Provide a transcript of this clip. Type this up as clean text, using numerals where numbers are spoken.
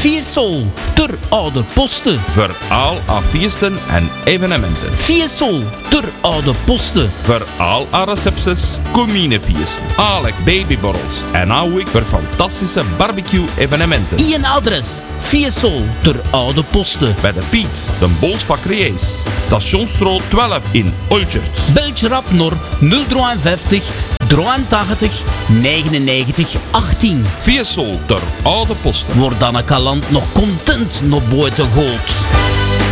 Fiesol ter Oude Posten. Voor al aan feesten en evenementen. Fiesol ter Oude Posten. Voor al aan recepties, communefeesten, alek babyborrels en ook voor fantastische barbecue-evenementen. Ien adres. Fiesol ter Oude Posten. Bij de Piet, de Bolsbakkerijs, Stationsstraat 12 in Olchert. Beltje rap naar 053 83 99 18. Fiesol ter Oude Posten. Wordt dan een kalant nog content naar buiten gooit.